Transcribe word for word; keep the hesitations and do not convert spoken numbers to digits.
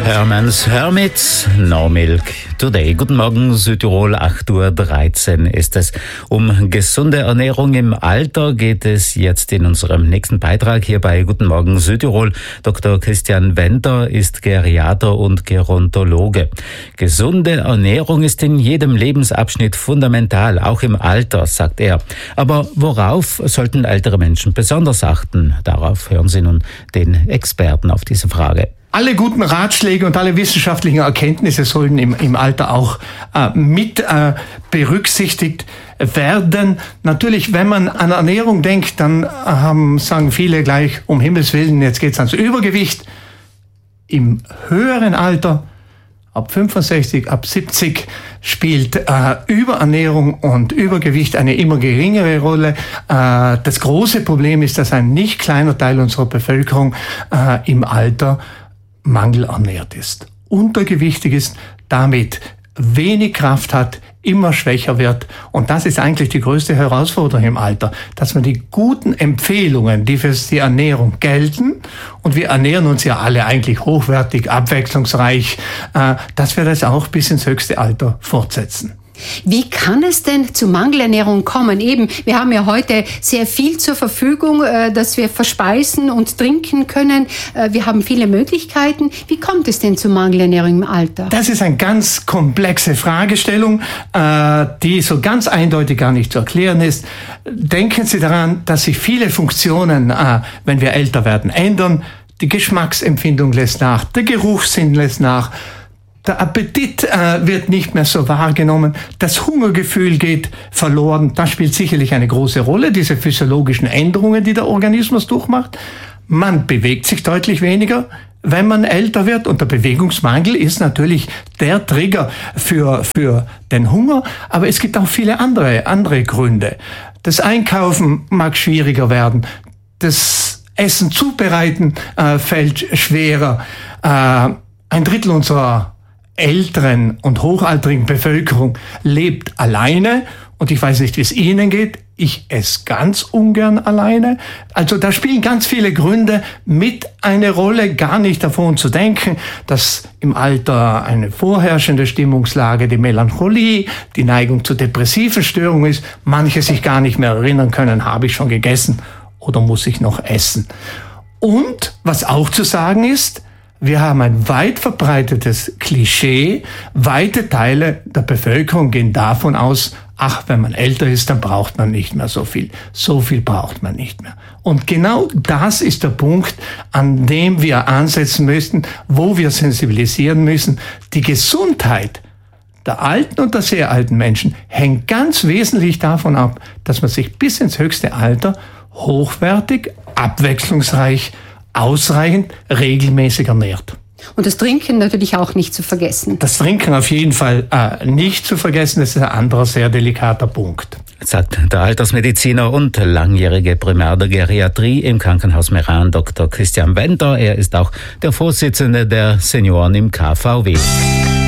Hermanns Hermits, No Milk Today. Guten Morgen, Südtirol, acht Uhr dreizehn ist es. Um gesunde Ernährung im Alter geht es jetzt in unserem nächsten Beitrag hier bei Guten Morgen Südtirol. Doktor Christian Wender ist Geriater und Gerontologe. Gesunde Ernährung ist in jedem Lebensabschnitt fundamental, auch im Alter, sagt er. Aber worauf sollten ältere Menschen besonders achten? Darauf hören Sie nun den Experten auf diese Frage. Alle guten Ratschläge und alle wissenschaftlichen Erkenntnisse sollten im, im Alter auch äh, mit äh, berücksichtigt werden. Natürlich, wenn man an Ernährung denkt, dann ähm, sagen viele gleich, um Himmels Willen, jetzt geht's ans Übergewicht. Im höheren Alter, ab fünfundsechzig, ab siebzig, spielt äh, Überernährung und Übergewicht eine immer geringere Rolle. Äh, das große Problem ist, dass ein nicht kleiner Teil unserer Bevölkerung äh, im Alter mangelernährt ist, untergewichtig ist, damit wenig Kraft hat, immer schwächer wird. Und das ist eigentlich die größte Herausforderung im Alter, dass man die guten Empfehlungen, die für die Ernährung gelten, und wir ernähren uns ja alle eigentlich hochwertig, abwechslungsreich, äh, dass wir das auch bis ins höchste Alter fortsetzen. Wie kann es denn zu Mangelernährung kommen? Eben, wir haben ja heute sehr viel zur Verfügung, äh, dass wir verspeisen und trinken können. Äh, wir haben viele Möglichkeiten. Wie kommt es denn zu Mangelernährung im Alter? Das ist eine ganz komplexe Fragestellung, äh, die so ganz eindeutig gar nicht zu erklären ist. Denken Sie daran, dass sich viele Funktionen, äh, wenn wir älter werden, ändern. Die Geschmacksempfindung lässt nach, der Geruchssinn lässt nach. Der Appetit äh, wird nicht mehr so wahrgenommen, das Hungergefühl geht verloren. Das spielt sicherlich eine große Rolle, diese physiologischen Änderungen, die der Organismus durchmacht. Man bewegt sich deutlich weniger, wenn man älter wird, und der Bewegungsmangel ist natürlich der Trigger für, für den Hunger. Aber es gibt auch viele andere, andere Gründe. Das Einkaufen mag schwieriger werden, das Essen zubereiten äh, fällt schwerer. Äh, ein Drittel unserer älteren und hochaltrigen Bevölkerung lebt alleine, und ich weiß nicht, wie es Ihnen geht. Ich esse ganz ungern alleine. Also da spielen ganz viele Gründe mit eine Rolle, gar nicht davon zu denken, dass im Alter eine vorherrschende Stimmungslage, die Melancholie, die Neigung zu depressiven Störungen ist, manche sich gar nicht mehr erinnern können, habe ich schon gegessen oder muss ich noch essen. Und was auch zu sagen ist, wir haben ein weit verbreitetes Klischee. Weite Teile der Bevölkerung gehen davon aus, ach, wenn man älter ist, dann braucht man nicht mehr so viel. So viel braucht man nicht mehr. Und genau das ist der Punkt, an dem wir ansetzen müssen, wo wir sensibilisieren müssen. Die Gesundheit der alten und der sehr alten Menschen hängt ganz wesentlich davon ab, dass man sich bis ins höchste Alter hochwertig, abwechslungsreich, ausreichend, regelmäßig ernährt. Und das Trinken natürlich auch nicht zu vergessen. Das Trinken auf jeden Fall äh, nicht zu vergessen, das ist ein anderer sehr delikater Punkt. Sagt der Altersmediziner und langjährige Primär der Geriatrie im Krankenhaus Meran, Doktor Christian Wender. Er ist auch der Vorsitzende der Senioren im K V W.